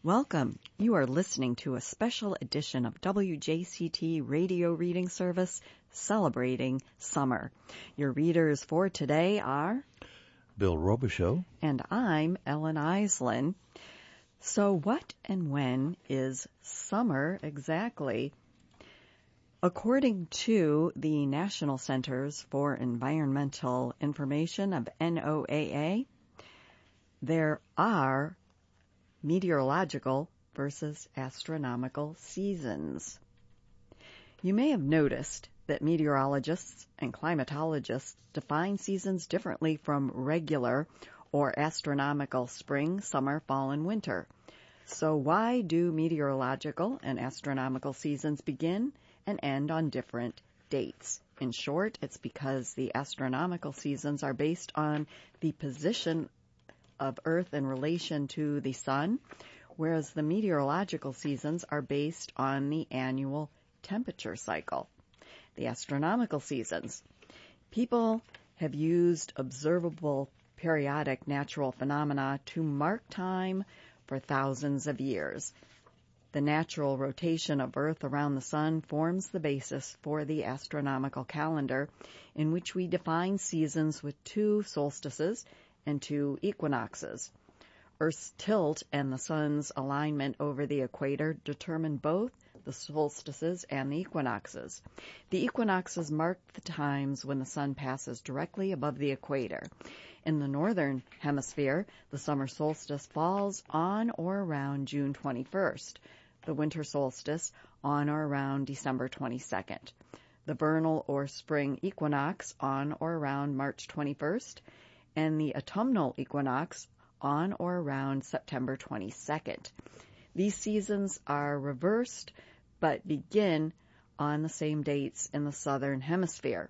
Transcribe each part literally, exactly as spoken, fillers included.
Welcome. You are listening to a special edition of W J C T Radio Reading Service celebrating summer. Your readers for today are Bill Robichaux and I'm Ellen Islin. So what and when is summer exactly? According to the National Centers for Environmental Information of N O A A, there are meteorological versus astronomical seasons. You may have noticed that meteorologists and climatologists define seasons differently from regular or astronomical spring, summer, fall, and winter. So why do meteorological and astronomical seasons begin and end on different dates? In short, it's because the astronomical seasons are based on the position of Earth in relation to the sun, whereas the meteorological seasons are based on the annual temperature cycle. The astronomical seasons. People have used observable periodic natural phenomena to mark time for thousands of years. The natural rotation of Earth around the sun forms the basis for the astronomical calendar, in which we define seasons with two solstices and two equinoxes. Earth's tilt and the sun's alignment over the equator determine both the solstices and the equinoxes. The equinoxes mark the times when the sun passes directly above the equator. In the northern hemisphere, the summer solstice falls on or around June twenty-first, the winter solstice on or around December twenty-second, the vernal or spring equinox on or around March twenty-first, and the autumnal equinox on or around September twenty-second. These seasons are reversed but begin on the same dates in the southern hemisphere.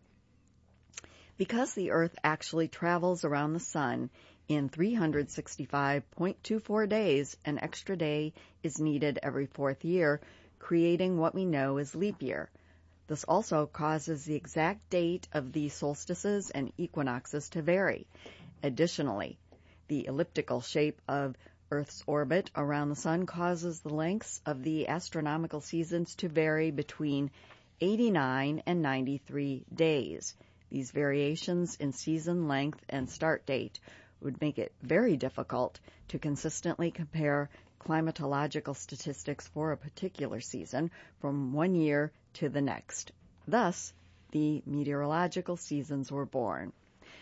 Because the Earth actually travels around the sun in three hundred sixty-five point two four days, an extra day is needed every fourth year, creating what we know as leap year. This also causes the exact date of the solstices and equinoxes to vary. Additionally, the elliptical shape of Earth's orbit around the sun causes the lengths of the astronomical seasons to vary between eighty-nine and ninety-three days. These variations in season length and start date would make it very difficult to consistently compare climatological statistics for a particular season from one year to the next. Thus, the meteorological seasons were born.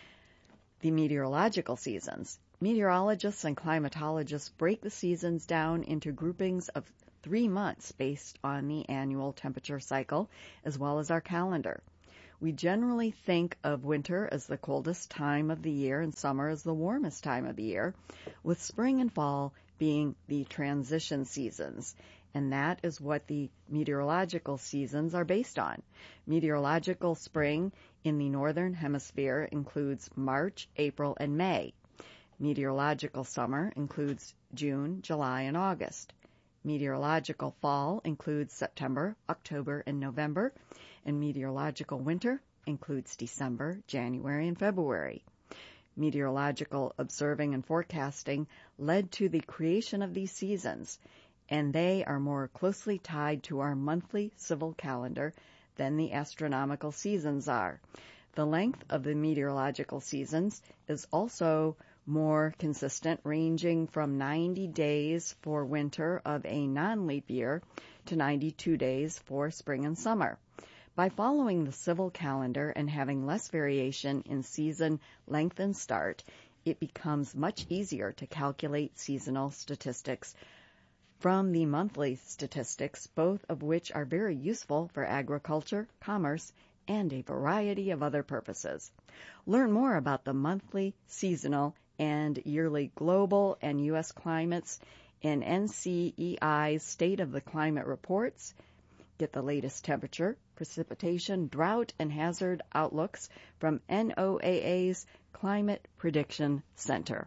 The meteorological seasons. Meteorologists and climatologists break the seasons down into groupings of three months based on the annual temperature cycle as well as our calendar. We generally think of winter as the coldest time of the year and summer as the warmest time of the year, with spring and fall being the transition seasons. And that is what the meteorological seasons are based on. Meteorological spring in the northern hemisphere includes March, April, and May. Meteorological summer includes June, July, and August. Meteorological fall includes September, October, and November. And meteorological winter includes December, January, and February. Meteorological observing and forecasting led to the creation of these seasons, and they are more closely tied to our monthly civil calendar than the astronomical seasons are. The length of the meteorological seasons is also more consistent, ranging from ninety days for winter of a non-leap year to ninety-two days for spring and summer. By following the civil calendar and having less variation in season length and start, it becomes much easier to calculate seasonal statistics from the monthly statistics, both of which are very useful for agriculture, commerce, and a variety of other purposes. Learn more about the monthly, seasonal, and yearly global and U S climates in N C E I's State of the Climate reports. Get the latest temperature, precipitation, drought, and hazard outlooks from N O A A's Climate Prediction Center.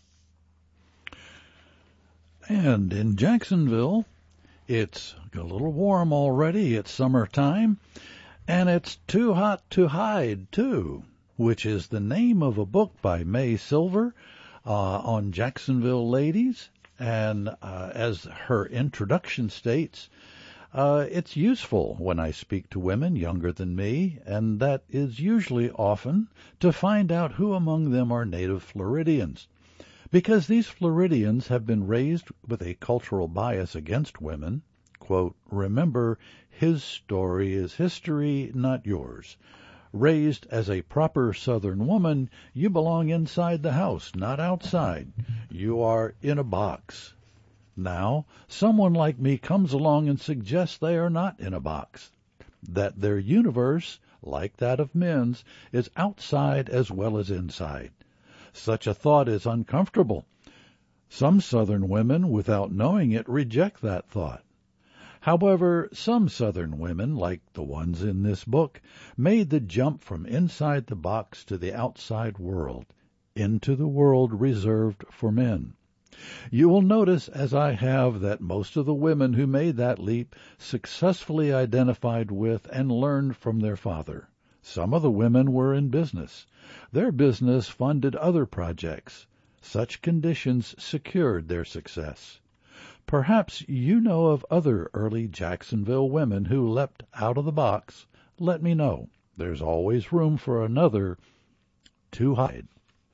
And in Jacksonville, it's a little warm already. It's summertime, and it's too hot to hide, too, which is the name of a book by May Silver uh, on Jacksonville ladies. And uh, as her introduction states, uh, it's useful when I speak to women younger than me, and that is usually often to find out who among them are native Floridians. Because these Floridians have been raised with a cultural bias against women. Quote, remember, his story is history, not yours. Raised as a proper Southern woman, you belong inside the house, not outside. You are in a box. Now, someone like me comes along and suggests they are not in a box, that their universe, like that of men's, is outside as well as inside. Such a thought is uncomfortable. Some Southern women, without knowing it, reject that thought. However, some Southern women, like the ones in this book, made the jump from inside the box to the outside world, into the world reserved for men. You will notice, as I have, that most of the women who made that leap successfully identified with and learned from their father. Some of the women were in business. Their business funded other projects. Such conditions secured their success. Perhaps you know of other early Jacksonville women who leapt out of the box. Let me know. There's always room for another to hide.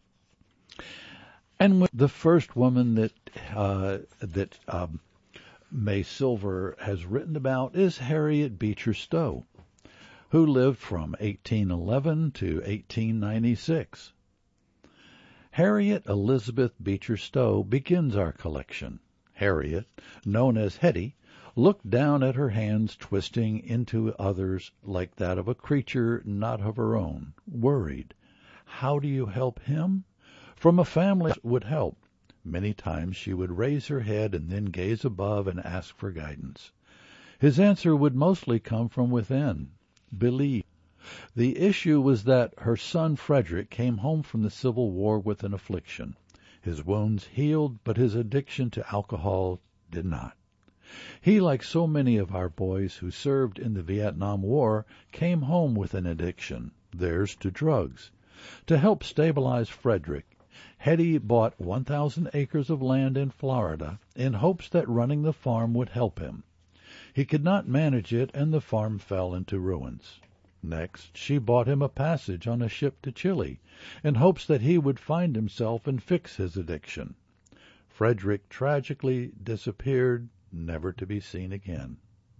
And the first woman that uh, that um, May Silver has written about is Harriet Beecher Stowe, who lived from eighteen eleven to eighteen ninety-six. Harriet Elizabeth Beecher Stowe begins our collection. Harriet, known as Hetty, looked down at her hands twisting into others like that of a creature not of her own, worried. How do you help him? From a family that would help. Many times she would raise her head and then gaze above and ask for guidance. His answer would mostly come from within. Believe. The issue was that her son Frederick came home from the Civil War with an affliction. His wounds healed, but his addiction to alcohol did not. He, like so many of our boys who served in the Vietnam War, came home with an addiction, theirs to drugs. To help stabilize Frederick, Hetty bought one thousand acres of land in Florida in hopes that running the farm would help him. He could not manage it, and the farm fell into ruins. Next, she bought him a passage on a ship to Chile, in hopes that he would find himself and fix his addiction. Frederick tragically disappeared, never to be seen again.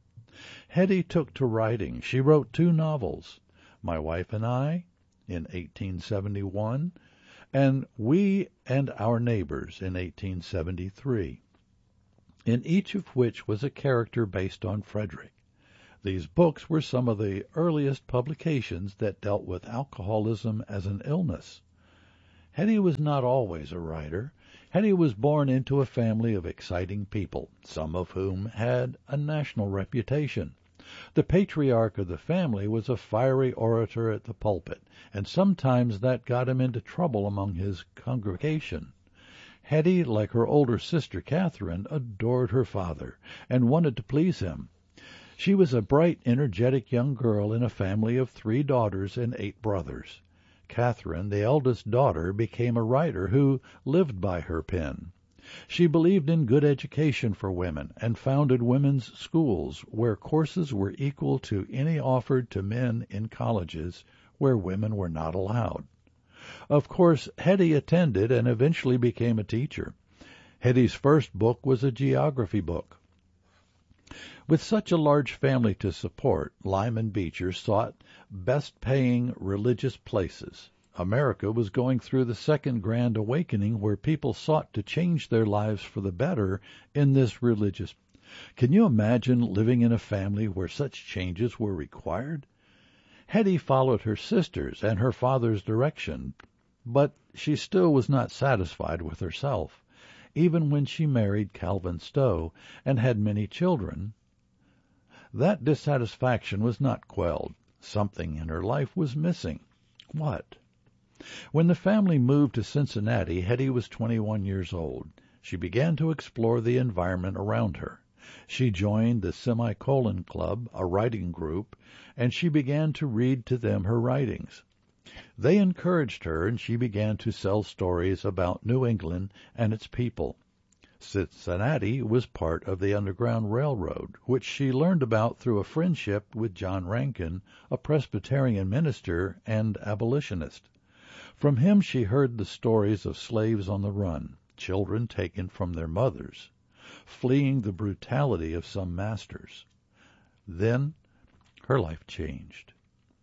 Hetty took to writing. She wrote two novels, My Wife and I, in eighteen seventy-one, and We and Our Neighbors in eighteen seventy-three, in each of which was a character based on Frederick. These books were some of the earliest publications that dealt with alcoholism as an illness. Hetty was not always a writer. Hetty was born into a family of exciting people, some of whom had a national reputation. The patriarch of the family was a fiery orator at the pulpit, and sometimes that got him into trouble among his congregation. Hetty, like her older sister Catherine, adored her father and wanted to please him. She was a bright, energetic young girl in a family of three daughters and eight brothers. Catherine, the eldest daughter, became a writer who lived by her pen. She believed in good education for women and founded women's schools where courses were equal to any offered to men in colleges where women were not allowed. Of course, Hetty attended and eventually became a teacher. Hetty's first book was a geography book. With such a large family to support, Lyman Beecher sought best-paying religious places. America was going through the Second Grand Awakening, where people sought to change their lives for the better in this religious. Can you imagine living in a family where such changes were required? Hetty followed her sisters and her father's direction, but she still was not satisfied with herself. Even when she married Calvin Stowe and had many children, that dissatisfaction was not quelled. Something in her life was missing. What? When the family moved to Cincinnati, Hetty was twenty-one years old. She began to explore the environment around her. She joined the Semicolon Club, a writing group, and she began to read to them her writings. They encouraged her, and she began to sell stories about New England and its people. Cincinnati was part of the Underground Railroad, which she learned about through a friendship with John Rankin, a Presbyterian minister and abolitionist. From him she heard the stories of slaves on the run, children taken from their mothers, fleeing the brutality of some masters. Then her life changed.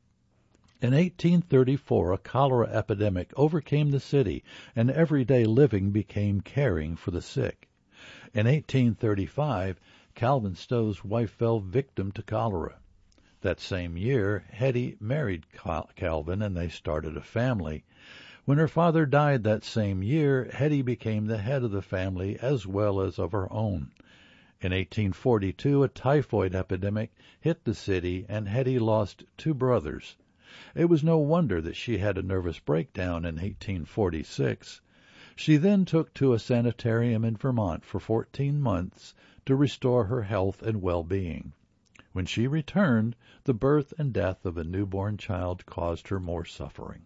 In eighteen thirty-four, a cholera epidemic overcame the city, and everyday living became caring for the sick. In eighteen thirty-five, Calvin Stowe's wife fell victim to cholera. That same year, Hetty married Calvin, and they started a family. When her father died that same year, Hetty became the head of the family as well as of her own. In eighteen forty-two, a typhoid epidemic hit the city, and Hetty lost two brothers. It was no wonder that she had a nervous breakdown in eighteen forty-six. She then took to a sanitarium in Vermont for fourteen months to restore her health and well-being. When she returned, the birth and death of a newborn child caused her more suffering.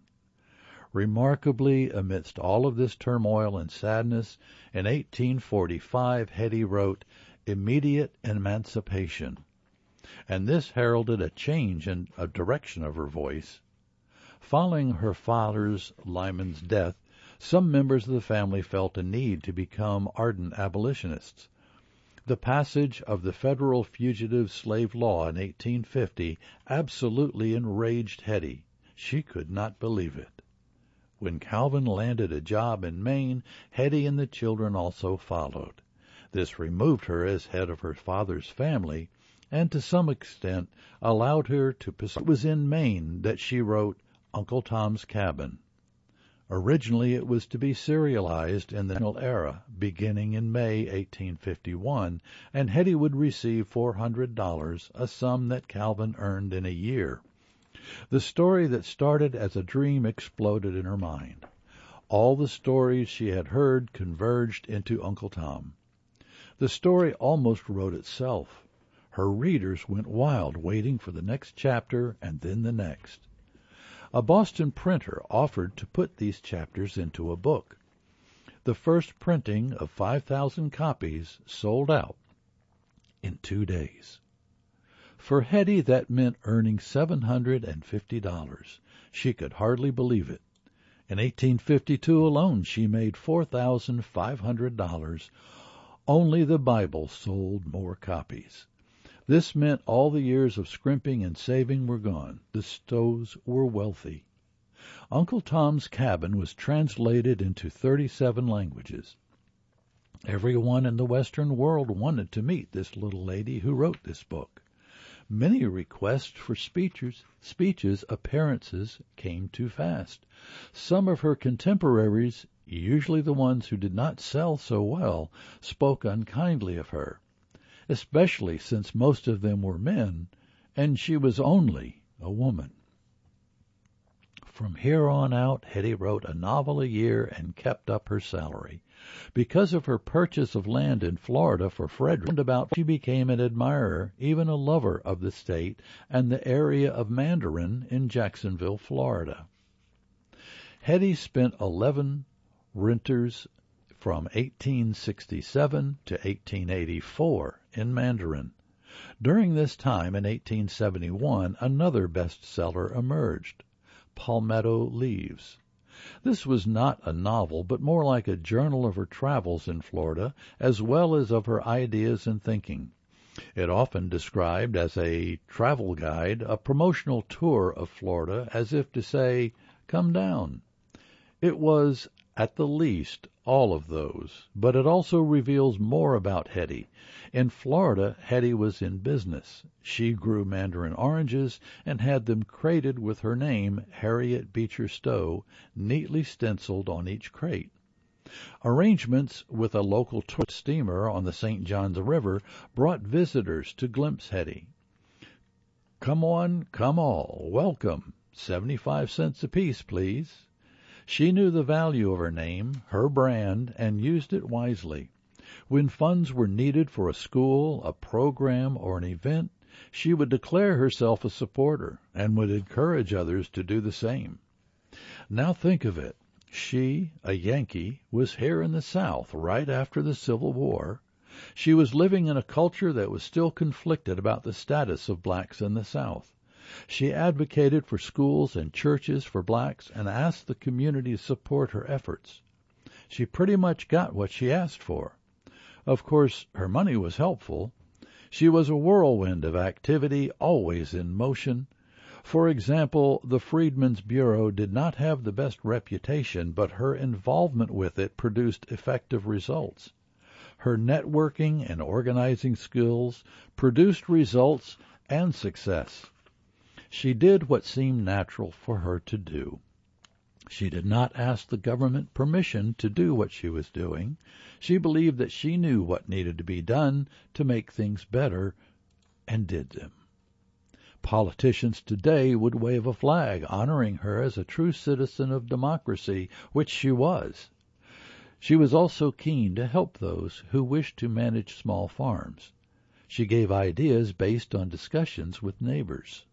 Remarkably, amidst all of this turmoil and sadness, in eighteen forty-five Hetty wrote Immediate Emancipation, and this heralded a change in a direction of her voice. Following her father's, Lyman's, death, some members of the family felt a need to become ardent abolitionists. The passage of the federal fugitive slave law in eighteen fifty absolutely enraged Hetty. She could not believe it. When Calvin landed a job in Maine, Hetty and the children also followed. This removed her as head of her father's family, and to some extent allowed her to pursue. It was in Maine that she wrote Uncle Tom's Cabin. Originally it was to be serialized in the national era, beginning in May eighteen fifty-one, and Hetty would receive four hundred dollars, a sum that Calvin earned in a year. The story that started as a dream exploded in her mind. All the stories she had heard converged into Uncle Tom. The story almost wrote itself. Her readers went wild, waiting for the next chapter and then the next. A Boston printer offered to put these chapters into a book. The first printing of five thousand copies sold out in two days. For Hetty, that meant earning seven hundred fifty dollars. She could hardly believe it. In eighteen fifty-two alone, she made four thousand five hundred dollars. Only the Bible sold more copies. This meant all the years of scrimping and saving were gone. The Stowes were wealthy. Uncle Tom's Cabin was translated into thirty-seven languages. Everyone in the Western world wanted to meet this little lady who wrote this book. Many requests for speeches, speeches, appearances came too fast. Some of her contemporaries, usually the ones who did not sell so well, spoke unkindly of her, especially since most of them were men, and she was only a woman. From here on out, Hetty wrote a novel a year and kept up her salary. Because of her purchase of land in Florida for Frederick, about she became an admirer, even a lover of the state and the area of Mandarin in Jacksonville, Florida. Hetty spent eleven winters from eighteen sixty-seven to eighteen eighty-four in Mandarin. During this time, in eighteen seventy-one, another bestseller emerged, Palmetto Leaves. This was not a novel, but more like a journal of her travels in Florida, as well as of her ideas and thinking. It often described as a travel guide, a promotional tour of Florida, as if to say, come down. It was, at the least, all of those, but it also reveals more about Hetty. In Florida, Hetty was in business. She grew mandarin oranges and had them crated with her name, Harriet Beecher Stowe, neatly stenciled on each crate. Arrangements with a local tourist steamer on the Saint Johns River brought visitors to glimpse Hetty. Come on, come all, welcome, seventy-five cents apiece, please. She knew the value of her name, her brand, and used it wisely. When funds were needed for a school, a program, or an event, she would declare herself a supporter and would encourage others to do the same. Now think of it. She, a Yankee, was here in the South right after the Civil War. She was living in a culture that was still conflicted about the status of blacks in the South. She advocated for schools and churches for blacks and asked the community to support her efforts. She pretty much got what she asked for. Of course, her money was helpful. She was a whirlwind of activity, always in motion. For example, the Freedmen's Bureau did not have the best reputation, but her involvement with it produced effective results. Her networking and organizing skills produced results and success. She did what seemed natural for her to do. She did not ask the government permission to do what she was doing. She believed that she knew what needed to be done to make things better, and did them. Politicians today would wave a flag honoring her as a true citizen of democracy, which she was. She was also keen to help those who wished to manage small farms. She gave ideas based on discussions with neighbors.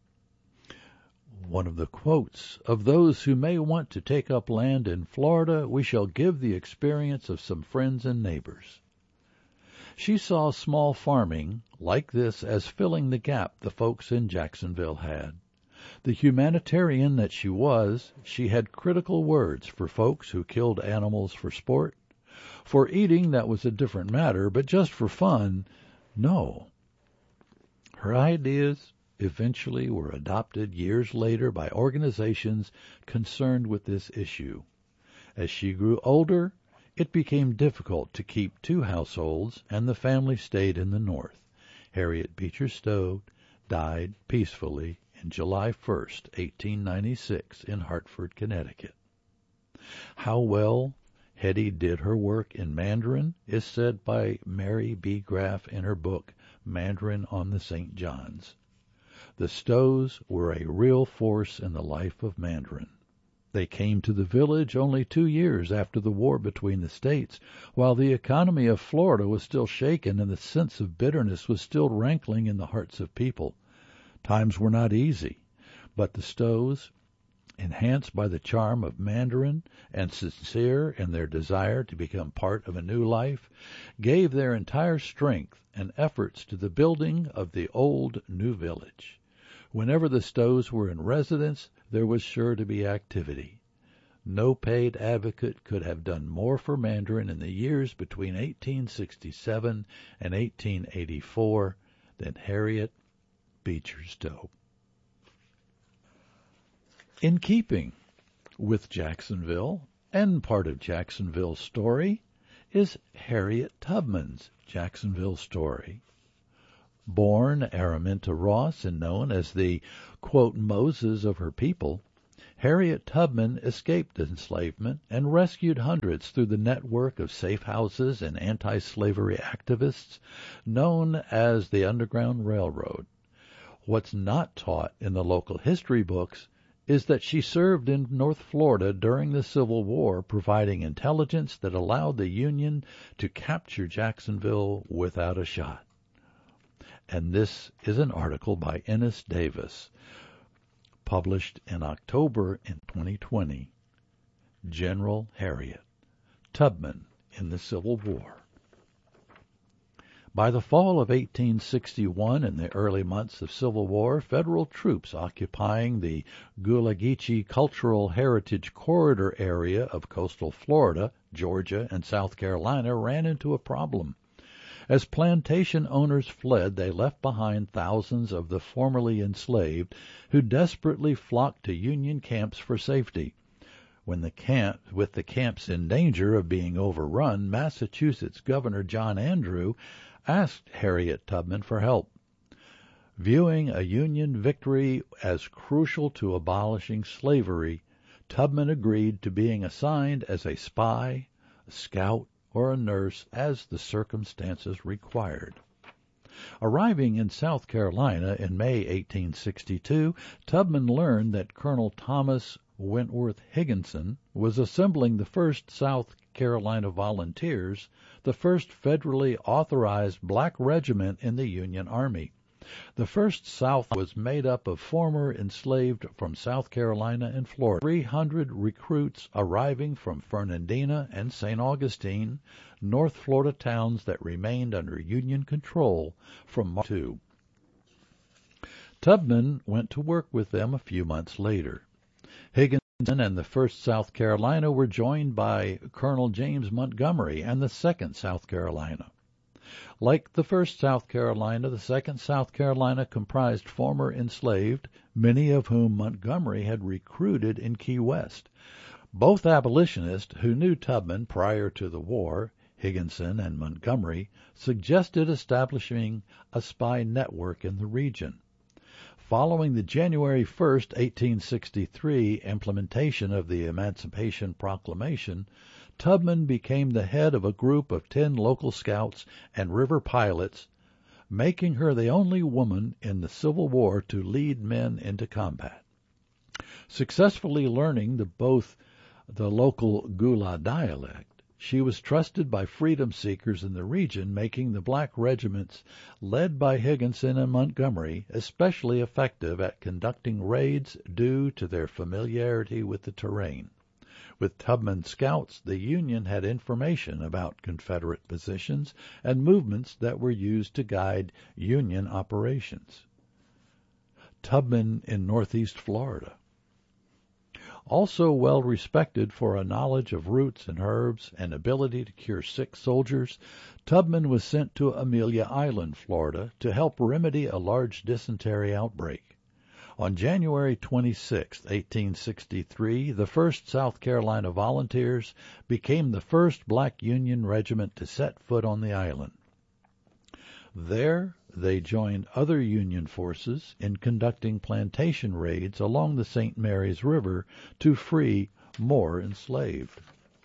One of the quotes, "Of those who may want to take up land in Florida, we shall give the experience of some friends and neighbors." She saw small farming like this as filling the gap the folks in Jacksonville had. The humanitarian that she was, she had critical words for folks who killed animals for sport. For eating, that was a different matter, but just for fun, no. Her ideas eventually were adopted years later by organizations concerned with this issue. As she grew older, it became difficult to keep two households, and the family stayed in the North. Harriet Beecher Stowe died peacefully on July first, eighteen ninety-six, in Hartford, Connecticut. How well Hetty did her work in Mandarin is said by Mary B. Graff in her book, Mandarin on the Saint Johns. The Stowes were a real force in the life of Mandarin. They came to the village only two years after the war between the states, while the economy of Florida was still shaken and the sense of bitterness was still rankling in the hearts of people. Times were not easy, but the Stowes, enhanced by the charm of Mandarin and sincere in their desire to become part of a new life, gave their entire strength and efforts to the building of the old new village. Whenever the Stowes were in residence, there was sure to be activity. No paid advocate could have done more for Mandarin in the years between eighteen sixty-seven and eighteen eighty-four than Harriet Beecher Stowe. In keeping with Jacksonville, and part of Jacksonville's story, is Harriet Tubman's Jacksonville story. Born Araminta Ross and known as the, quote, Moses of her people, Harriet Tubman escaped enslavement and rescued hundreds through the network of safe houses and anti-slavery activists known as the Underground Railroad. What's not taught in the local history books is that she served in North Florida during the Civil War, providing intelligence that allowed the Union to capture Jacksonville without a shot. And this is an article by Ennis Davis, published in October in twenty twenty. General Harriet Tubman in the Civil War. By the fall of eighteen sixty-one and the early months of Civil War, federal troops occupying the Gullah Geechee Cultural Heritage Corridor area of coastal Florida, Georgia, and South Carolina ran into a problem. As plantation owners fled, they left behind thousands of the formerly enslaved who desperately flocked to Union camps for safety. When the camp, with the camps in danger of being overrun, Massachusetts Governor John Andrew asked Harriet Tubman for help. Viewing a Union victory as crucial to abolishing slavery, Tubman agreed to being assigned as a spy, a scout, or a nurse as the circumstances required. Arriving in South Carolina in May eighteen sixty-two, Tubman learned that Colonel Thomas Wentworth Higginson was assembling the first South Carolina Volunteers, the first federally authorized black regiment in the Union Army. The First South was made up of former enslaved from South Carolina and Florida, three hundred recruits arriving from Fernandina and Saint Augustine, North Florida towns that remained under Union control from March second. Tubman went to work with them a few months later. Higginson and the First South Carolina were joined by Colonel James Montgomery and the Second South Carolina. Like the First South Carolina, the Second South Carolina comprised former enslaved, many of whom Montgomery had recruited in Key West. Both abolitionists who knew Tubman prior to the war, Higginson and Montgomery, suggested establishing a spy network in the region. Following the January first, eighteen sixty-three implementation of the Emancipation Proclamation, Tubman became the head of a group of ten local scouts and river pilots, making her the only woman in the Civil War to lead men into combat. Successfully learning the, both the local Gula dialect, she was trusted by freedom seekers in the region, making the black regiments led by Higginson and Montgomery especially effective at conducting raids due to their familiarity with the terrain. With Tubman's scouts, the Union had information about Confederate positions and movements that were used to guide Union operations. Tubman in Northeast Florida. Also well respected for a knowledge of roots and herbs and ability to cure sick soldiers, Tubman was sent to Amelia Island, Florida, to help remedy a large dysentery outbreak. On January twenty-sixth, eighteen sixty-three, the First South Carolina Volunteers became the first black Union regiment to set foot on the island. There, they joined other Union forces in conducting plantation raids along the Saint Mary's River to free more enslaved.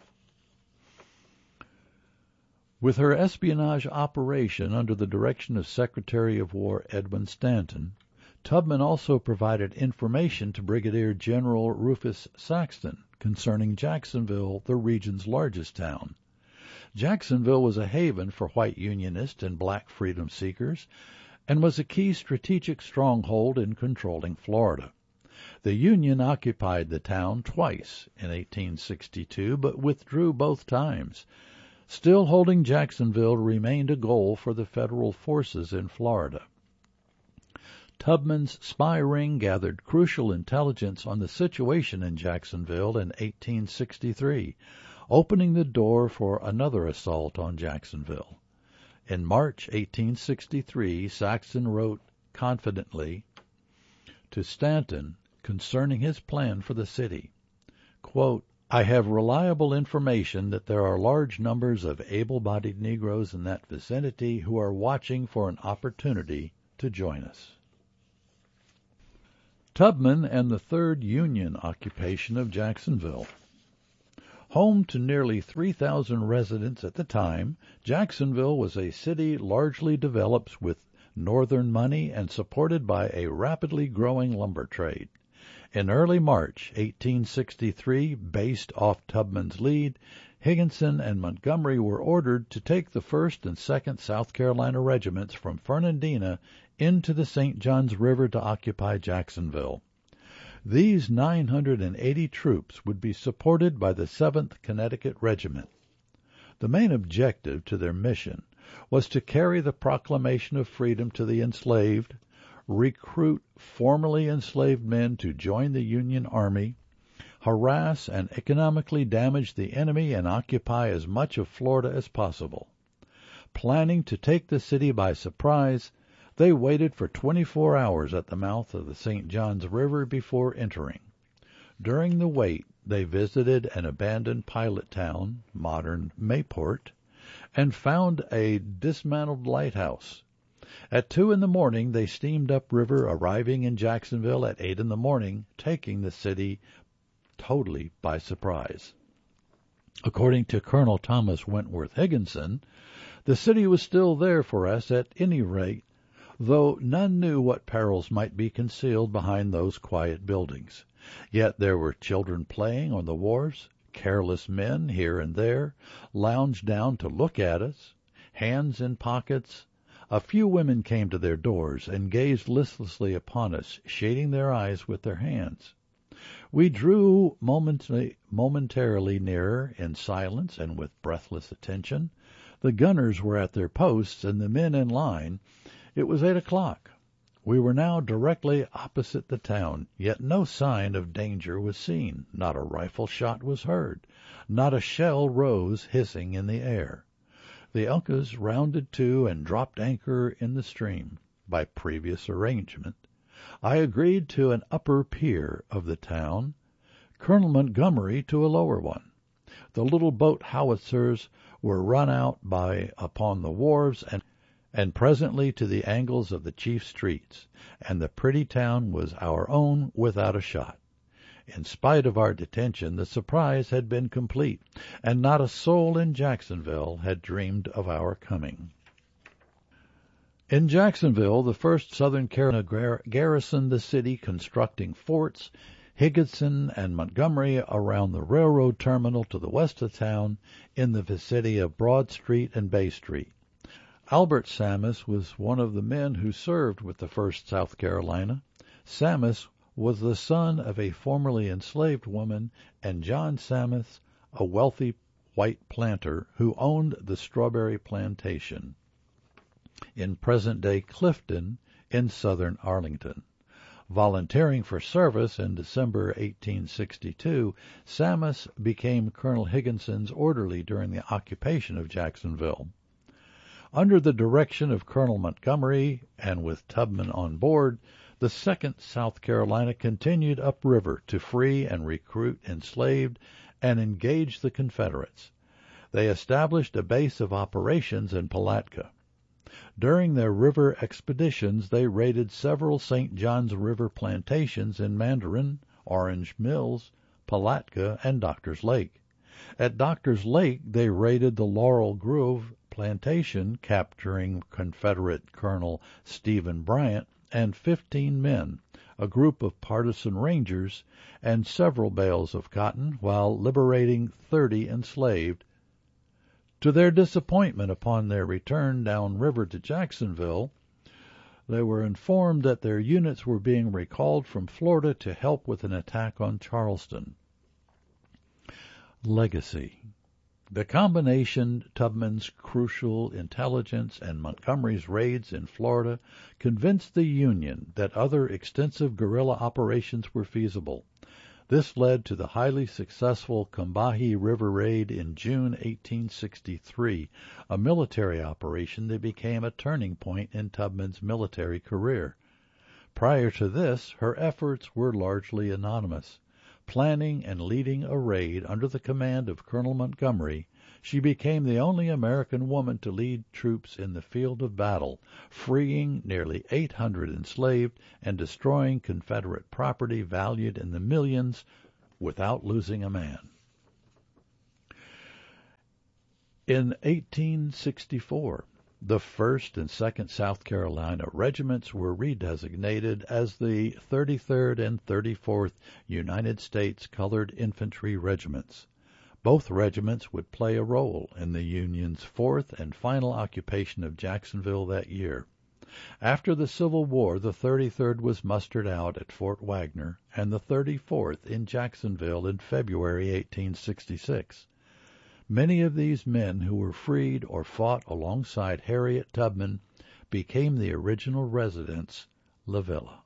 With her espionage operation under the direction of Secretary of War Edwin Stanton, Tubman also provided information to Brigadier General Rufus Saxton concerning Jacksonville, the region's largest town. Jacksonville was a haven for white Unionists and black freedom seekers and was a key strategic stronghold in controlling Florida. The Union occupied the town twice in eighteen sixty-two, but withdrew both times. Still holding Jacksonville remained a goal for the Federal forces in Florida. Tubman's spy ring gathered crucial intelligence on the situation in Jacksonville in eighteen sixty-three, opening the door for another assault on Jacksonville. In March eighteen sixty-three, Saxton wrote confidently to Stanton concerning his plan for the city, quote, I have reliable information that there are large numbers of able-bodied Negroes in that vicinity who are watching for an opportunity to join us. Tubman and the Third Union occupation of Jacksonville. Home to nearly three thousand residents at the time, Jacksonville was a city largely developed with northern money and supported by a rapidly growing lumber trade. In early March eighteen sixty-three, based off Tubman's lead, Higginson and Montgomery were ordered to take the First and Second South Carolina regiments from Fernandina into the Saint Johns River to occupy Jacksonville. These nine hundred eighty troops would be supported by the seventh Connecticut Regiment. The main objective to their mission was to carry the proclamation of freedom to the enslaved, recruit formerly enslaved men to join the Union Army, harass and economically damage the enemy, and occupy as much of Florida as possible. Planning to take the city by surprise, they waited for twenty-four hours at the mouth of the Saint Johns River before entering. During the wait, they visited an abandoned pilot town, modern Mayport, and found a dismantled lighthouse. At two in the morning, they steamed upriver, arriving in Jacksonville at eight in the morning, taking the city totally by surprise. According to Colonel Thomas Wentworth Higginson, the city was still there for us at any rate, though none knew what perils might be concealed behind those quiet buildings. Yet there were children playing on the wharves, careless men here and there lounged down to look at us, hands in pockets, A few women came to their doors and gazed listlessly upon us, shading their eyes with their hands. We drew momently, momentarily nearer in silence and with breathless attention. The gunners were at their posts and the men in line. It was eight o'clock. We were now directly opposite the town, yet no sign of danger was seen. Not a rifle shot was heard. Not a shell rose hissing in the air. The Uncas rounded to and dropped anchor in the stream. By previous arrangement, I agreed to an upper pier of the town, Colonel Montgomery to a lower one. The little boat howitzers were run out by upon the wharves and and presently to the angles of the chief streets, and the pretty town was our own without a shot. In spite of our detention, the surprise had been complete, and not a soul in Jacksonville had dreamed of our coming. In Jacksonville, the first Southern Carolina gar- garrisoned the city, constructing forts, Higginson and Montgomery around the railroad terminal to the west of town in the vicinity of Broad Street and Bay Street. Albert Sammis was one of the men who served with the first South Carolina. Sammis was the son of a formerly enslaved woman, and John Sammis, a wealthy white planter who owned the strawberry plantation in present-day Clifton in southern Arlington. Volunteering for service in December eighteen sixty-two, Sammis became Colonel Higginson's orderly during the occupation of Jacksonville. Under the direction of Colonel Montgomery, and with Tubman on board, the second South Carolina continued upriver to free and recruit enslaved and engage the Confederates. They established a base of operations in Palatka. During their river expeditions, they raided several Saint Johns River plantations in Mandarin, Orange Mills, Palatka, and Doctor's Lake. At Doctor's Lake, they raided the Laurel Grove plantation, capturing Confederate Colonel Stephen Bryant and fifteen men, a group of partisan rangers, and several bales of cotton, while liberating thirty enslaved. To their disappointment upon their return downriver to Jacksonville, they were informed that their units were being recalled from Florida to help with an attack on Charleston. Legacy. The combination Tubman's crucial intelligence and Montgomery's raids in Florida convinced the Union that other extensive guerrilla operations were feasible. This led to the highly successful Combahee River Raid in June eighteen sixty-three, a military operation that became a turning point in Tubman's military career. Prior to this, her efforts were largely anonymous. Planning and leading a raid under the command of Colonel Montgomery, she became the only American woman to lead troops in the field of battle, freeing nearly eight hundred enslaved and destroying Confederate property valued in the millions without losing a man. In eighteen sixty-four, the first and second South Carolina regiments were redesignated as the thirty-third and thirty-fourth United States Colored Infantry Regiments. Both regiments would play a role in the Union's fourth and final occupation of Jacksonville that year. After the Civil War, the thirty-third was mustered out at Fort Wagner and the thirty-fourth in Jacksonville in February eighteen sixty-six. Many of these men who were freed or fought alongside Harriet Tubman became the original residents, La Villa.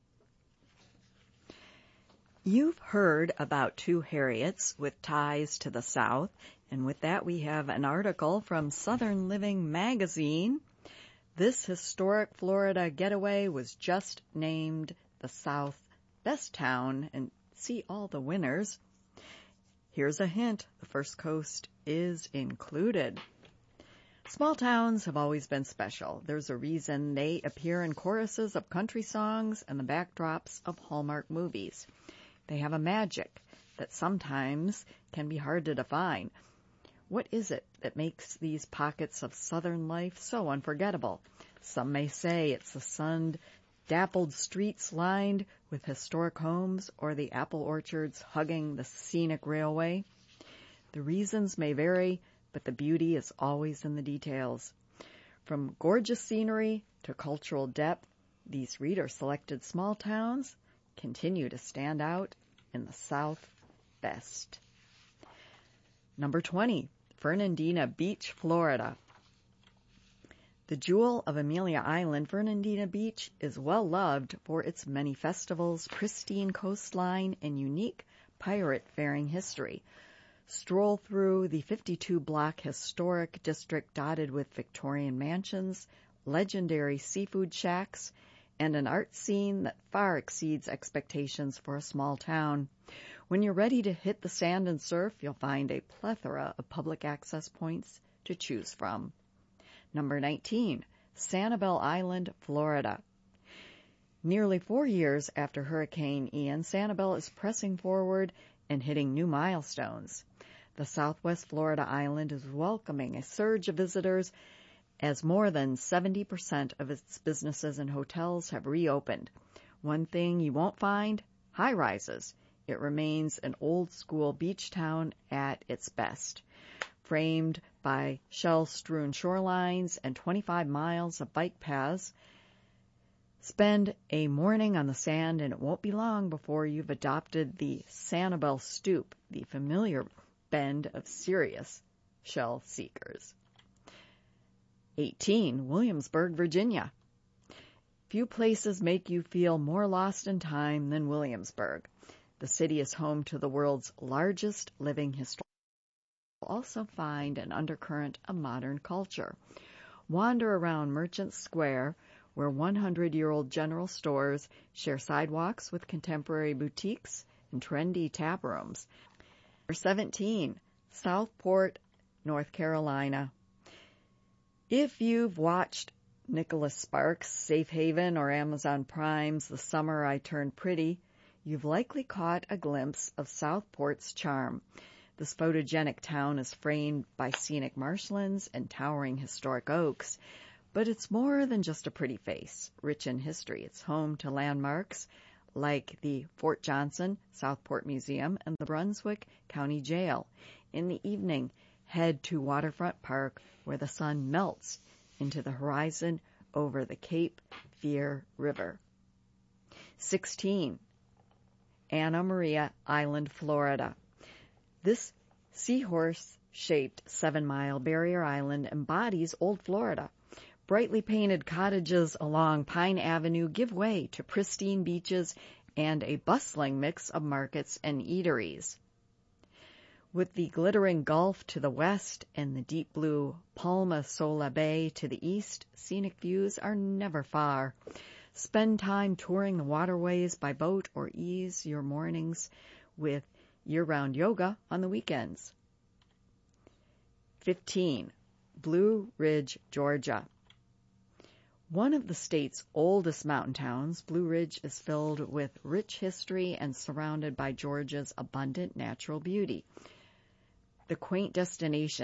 You've heard about two Harriets with ties to the South, and with that we have an article from Southern Living magazine. This historic Florida getaway was just named the South Best Town, and see all the winners. Here's a hint, the First Coast is included. Small towns have always been special. There's a reason they appear in choruses of country songs and the backdrops of Hallmark movies. They have a magic that sometimes can be hard to define. What is it that makes these pockets of Southern life so unforgettable? Some may say it's the sun dappled streets lined with historic homes or the apple orchards hugging the scenic railway. The reasons may vary, but the beauty is always in the details. From gorgeous scenery to cultural depth, these reader-selected small towns continue to stand out in the South best. Number twenty, Fernandina Beach, Florida. The jewel of Amelia Island, Fernandina Beach is well loved for its many festivals, pristine coastline, and unique pirate-faring history. Stroll through the fifty-two block historic district dotted with Victorian mansions, legendary seafood shacks, and an art scene that far exceeds expectations for a small town. When you're ready to hit the sand and surf, you'll find a plethora of public access points to choose from. Number nineteen, Sanibel Island, Florida. Nearly four years after Hurricane Ian, Sanibel is pressing forward and hitting new milestones. The Southwest Florida island is welcoming a surge of visitors as more than seventy percent of its businesses and hotels have reopened. One thing you won't find? High-rises. It remains an old-school beach town at its best, framed by shell-strewn shorelines and twenty-five miles of bike paths. Spend a morning on the sand, and it won't be long before you've adopted the Sanibel Stoop, the familiar bend of serious shell seekers. eighteen. Williamsburg, Virginia. Few places make you feel more lost in time than Williamsburg. The city is home to the world's largest living historical. You'll also find an undercurrent of modern culture. Wander around Merchant Square, where hundred-year-old general stores share sidewalks with contemporary boutiques and trendy tap rooms. Number seventeen. Southport, North Carolina. If you've watched Nicholas Sparks' Safe Haven or Amazon Prime's The Summer I Turned Pretty, you've likely caught a glimpse of Southport's charm. This photogenic town is framed by scenic marshlands and towering historic oaks, but it's more than just a pretty face. Rich in history, it's home to landmarks like the Fort Johnson Southport Museum and the Brunswick County Jail. In the evening, head to Waterfront Park, where the sun melts into the horizon over the Cape Fear River. sixteen. Anna Maria Island, Florida. This seahorse-shaped seven-mile barrier island embodies old Florida. Brightly painted cottages along Pine Avenue give way to pristine beaches and a bustling mix of markets and eateries. With the glittering Gulf to the west and the deep blue Palma Sola Bay to the east, scenic views are never far. Spend time touring the waterways by boat or ease your mornings with year-round yoga on the weekends. fifteen. Blue Ridge, Georgia. One of the state's oldest mountain towns, Blue Ridge is filled with rich history and surrounded by Georgia's abundant natural beauty. The quaint destination